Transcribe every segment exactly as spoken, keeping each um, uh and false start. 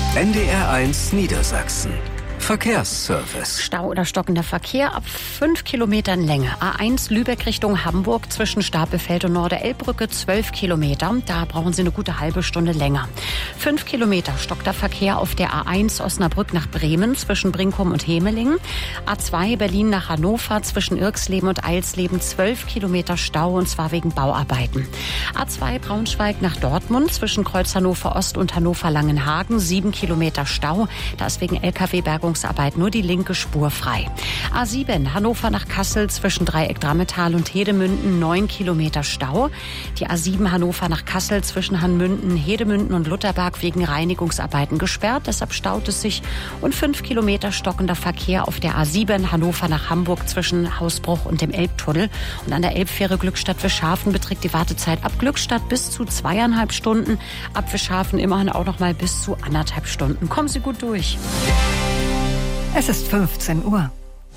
N D R eins Niedersachsen. Verkehrsservice. Stau oder stockender Verkehr ab fünf Kilometern Länge. A eins Lübeck Richtung Hamburg zwischen Stapelfeld und Norderelbbrücke zwölf Kilometer. Da brauchen Sie eine gute halbe Stunde länger. fünf Kilometer stockter Verkehr auf der A eins Osnabrück nach Bremen zwischen Brinkum und Hemelingen. A zwei Berlin nach Hannover zwischen Irxleben und Eilsleben zwölf Kilometer Stau und zwar wegen Bauarbeiten. A zwei Braunschweig nach Dortmund zwischen Kreuz Hannover Ost und Hannover Langenhagen sieben Kilometer Stau. Da ist wegen L K W-Bergung Arbeit nur die linke Spur frei. A sieben Hannover nach Kassel zwischen Dreieck Drammetal und Hedemünden neun Kilometer Stau. Die A sieben Hannover nach Kassel zwischen Hanmünden, Hedemünden und Lutherberg wegen Reinigungsarbeiten gesperrt. Deshalb staut es sich. Und fünf Kilometer stockender Verkehr auf der A sieben Hannover nach Hamburg zwischen Hausbruch und dem Elbtunnel. Und an der Elbfähre Glückstadt-Wischhafen beträgt die Wartezeit ab Glückstadt bis zu zweieinhalb Stunden. Ab Wischhafen immerhin auch noch mal bis zu anderthalb Stunden. Kommen Sie gut durch. Es ist fünfzehn Uhr.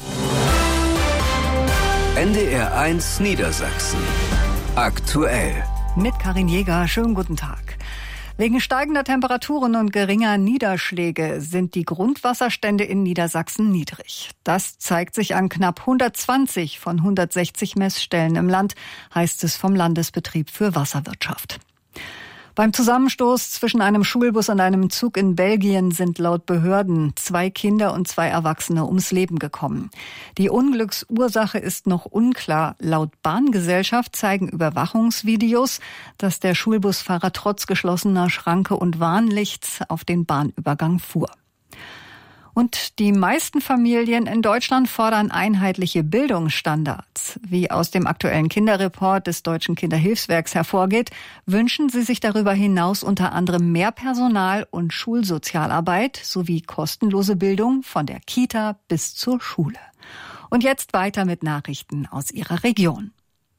N D R eins Niedersachsen. Aktuell. Mit Karin Jäger, schönen guten Tag. Wegen steigender Temperaturen und geringer Niederschläge sind die Grundwasserstände in Niedersachsen niedrig. Das zeigt sich an knapp hundertzwanzig von hundertsechzig Messstellen im Land, heißt es vom Landesbetrieb für Wasserwirtschaft. Beim Zusammenstoß zwischen einem Schulbus und einem Zug in Belgien sind laut Behörden zwei Kinder und zwei Erwachsene ums Leben gekommen. Die Unglücksursache ist noch unklar. Laut Bahngesellschaft zeigen Überwachungsvideos, dass der Schulbusfahrer trotz geschlossener Schranke und Warnlichts auf den Bahnübergang fuhr. Und die meisten Familien in Deutschland fordern einheitliche Bildungsstandards. Wie aus dem aktuellen Kinderreport des Deutschen Kinderhilfswerks hervorgeht, wünschen sie sich darüber hinaus unter anderem mehr Personal und Schulsozialarbeit sowie kostenlose Bildung von der Kita bis zur Schule. Und jetzt weiter mit Nachrichten aus ihrer Region.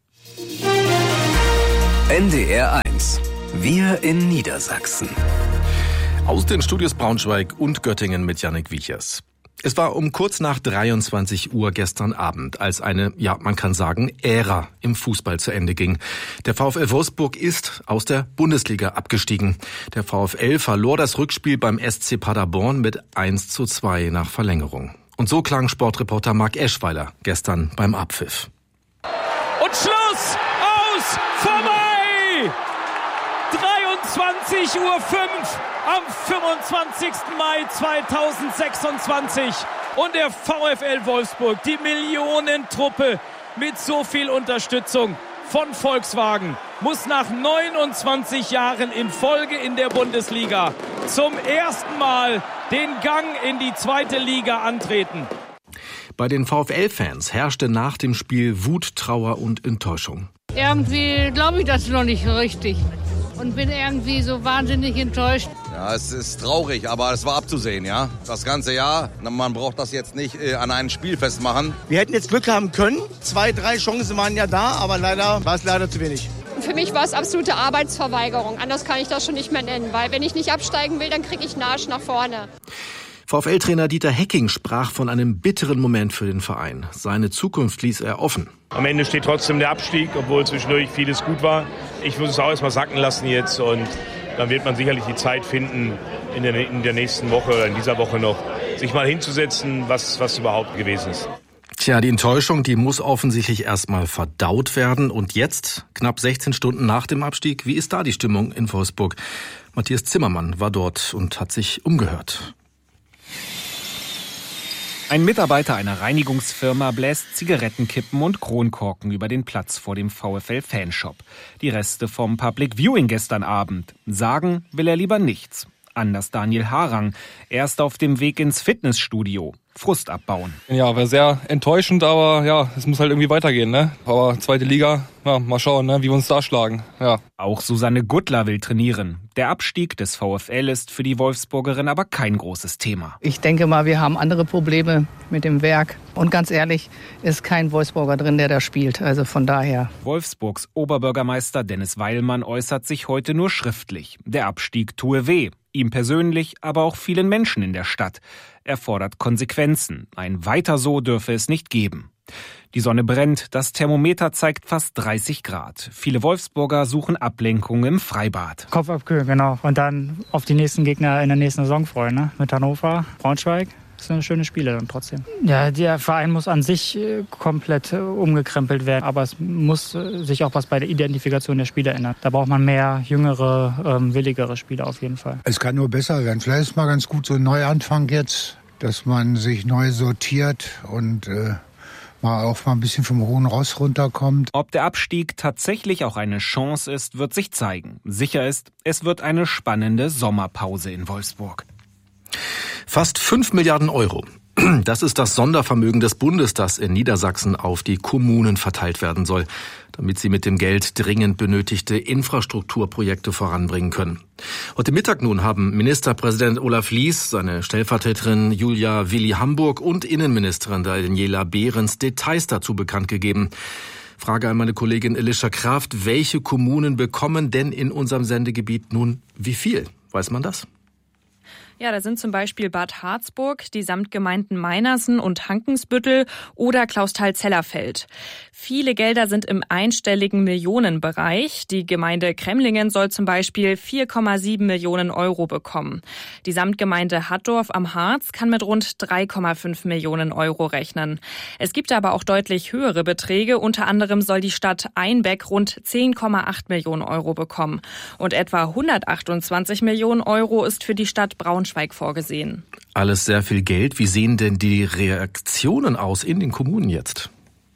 N D R eins. Wir in Niedersachsen. Aus den Studios Braunschweig und Göttingen mit Jannik Wiechers. Es war um kurz nach dreiundzwanzig Uhr gestern Abend, als eine, ja, man kann sagen, Ära im Fußball zu Ende ging. Der VfL Wolfsburg ist aus der Bundesliga abgestiegen. Der VfL verlor das Rückspiel beim S C Paderborn mit eins zu zwei nach Verlängerung. Und so klang Sportreporter Marc Eschweiler gestern beim Abpfiff. Und Schluss! Aus! Vorbei! dreiundzwanzig Uhr fünf am fünfundzwanzigsten Mai zweitausendsechsundzwanzig. Und der VfL Wolfsburg, die Millionentruppe mit so viel Unterstützung von Volkswagen, muss nach neunundzwanzig Jahren in Folge in der Bundesliga zum ersten Mal den Gang in die zweite Liga antreten. Bei den VfL-Fans herrschte nach dem Spiel Wut, Trauer und Enttäuschung. Irgendwie glaube ich das noch nicht richtig und bin irgendwie so wahnsinnig enttäuscht. Ja, es ist traurig, aber es war abzusehen, ja. Das ganze Jahr, man braucht das jetzt nicht äh, an einem Spiel festmachen. Wir hätten jetzt Glück haben können. Zwei, drei Chancen waren ja da, aber leider war es leider zu wenig. Für mich war es absolute Arbeitsverweigerung. Anders kann ich das schon nicht mehr nennen, weil wenn ich nicht absteigen will, dann kriege ich einen Arsch nach vorne. VfL-Trainer Dieter Hecking sprach von einem bitteren Moment für den Verein. Seine Zukunft ließ er offen. Am Ende steht trotzdem der Abstieg, obwohl zwischendurch vieles gut war. Ich muss es auch erstmal sacken lassen jetzt und dann wird man sicherlich die Zeit finden, in der, in der nächsten Woche oder in dieser Woche noch, sich mal hinzusetzen, was, was überhaupt gewesen ist. Tja, die Enttäuschung, die muss offensichtlich erstmal verdaut werden. Und jetzt, knapp sechzehn Stunden nach dem Abstieg, wie ist da die Stimmung in Wolfsburg? Matthias Zimmermann war dort und hat sich umgehört. Ein Mitarbeiter einer Reinigungsfirma bläst Zigarettenkippen und Kronkorken über den Platz vor dem VfL-Fanshop. Die Reste vom Public Viewing gestern Abend. Sagen will er lieber nichts. Anders Daniel Harang. Er ist auf dem Weg ins Fitnessstudio. Frust abbauen. Ja, war sehr enttäuschend, aber ja, es muss halt irgendwie weitergehen, ne? Aber zweite Liga, ja, mal schauen, ne, wie wir uns da schlagen, ja. Auch Susanne Guttler will trainieren. Der Abstieg des VfL ist für die Wolfsburgerin aber kein großes Thema. Ich denke mal, wir haben andere Probleme mit dem Werk. Und ganz ehrlich, ist kein Wolfsburger drin, der da spielt. Also von daher. Wolfsburgs Oberbürgermeister Dennis Weilmann äußert sich heute nur schriftlich. Der Abstieg tue weh. Ihm persönlich, aber auch vielen Menschen in der Stadt. Er fordert Konsequenzen. Ein Weiter so dürfe es nicht geben. Die Sonne brennt, das Thermometer zeigt fast dreißig Grad. Viele Wolfsburger suchen Ablenkung im Freibad. Kopf abkühlen, genau. Und dann auf die nächsten Gegner in der nächsten Saison freuen, ne? Mit Hannover, Braunschweig. Das sind schöne Spiele dann trotzdem. Ja, der Verein muss an sich komplett umgekrempelt werden. Aber es muss sich auch was bei der Identifikation der Spieler ändern. Da braucht man mehr jüngere, ähm, willigere Spieler auf jeden Fall. Es kann nur besser werden. Vielleicht ist mal ganz gut so ein Neuanfang jetzt, dass man sich neu sortiert und äh, mal auch mal ein bisschen vom hohen Ross runterkommt. Ob der Abstieg tatsächlich auch eine Chance ist, wird sich zeigen. Sicher ist, es wird eine spannende Sommerpause in Wolfsburg. Fast fünf Milliarden Euro. Das ist das Sondervermögen des Bundes, das in Niedersachsen auf die Kommunen verteilt werden soll, damit sie mit dem Geld dringend benötigte Infrastrukturprojekte voranbringen können. Heute Mittag nun haben Ministerpräsident Olaf Lies, seine Stellvertreterin Julia Willi Hamburg und Innenministerin Daniela Behrens Details dazu bekannt gegeben. Frage an meine Kollegin Elisha Kraft, welche Kommunen bekommen denn in unserem Sendegebiet nun wie viel? Weiß man das? Ja, da sind zum Beispiel Bad Harzburg, die Samtgemeinden Meinersen und Hankensbüttel oder Klausthal-Zellerfeld. Viele Gelder sind im einstelligen Millionenbereich. Die Gemeinde Kremlingen soll zum Beispiel vier Komma sieben Millionen Euro bekommen. Die Samtgemeinde Hattorf am Harz kann mit rund drei Komma fünf Millionen Euro rechnen. Es gibt aber auch deutlich höhere Beträge. Unter anderem soll die Stadt Einbeck rund zehn Komma acht Millionen Euro bekommen. Und etwa hundertachtundzwanzig Millionen Euro ist für die Stadt Braunschweig vorgesehen. Alles sehr viel Geld. Wie sehen denn die Reaktionen aus in den Kommunen jetzt?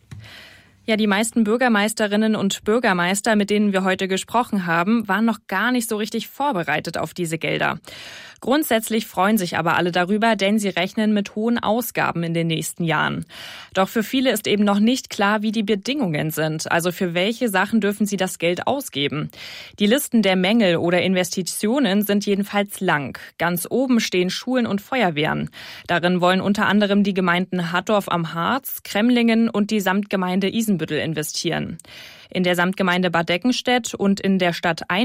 Ja, die meisten Bürgermeisterinnen und Bürgermeister, mit denen wir heute gesprochen haben, waren noch gar nicht so richtig vorbereitet auf diese Gelder. Grundsätzlich freuen sich aber alle darüber, denn sie rechnen mit hohen Ausgaben in den nächsten Jahren. Doch für viele ist eben noch nicht klar, wie die Bedingungen sind. Also für welche Sachen dürfen sie das Geld ausgeben? Die Listen der Mängel oder Investitionen sind jedenfalls lang. Ganz oben stehen Schulen und Feuerwehren. Darin wollen unter anderem die Gemeinden Hattorf am Harz, Kremlingen und die Samtgemeinde Isenbüttel investieren. In der Samtgemeinde Bad Deckenstedt und in der Stadt Einbeck